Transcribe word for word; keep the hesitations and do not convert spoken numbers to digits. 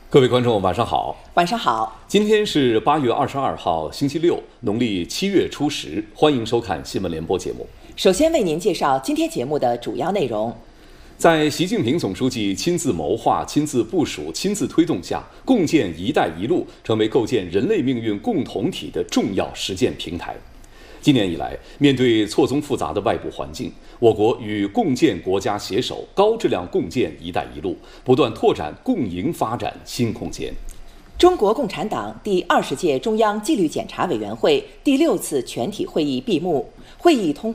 各位观众，晚上好。 晚上好。 今天是八月二十二号，星期六，农历七月初十。欢迎收看新闻联播节目。 首先为您介绍今天节目的主要内容。 在习近平总书记亲自谋划、亲自部署、亲自推动下，共建“一带一路”成为构建人类命运共同体的重要实践平台。今年以来，面对错综复杂的外部环境，我国与共建国家携手高质量共建“一带一路”，不断拓展共赢发展新空间。 中国共产党第二十届中央纪律检查委员会第六次全体会议闭幕，会议通过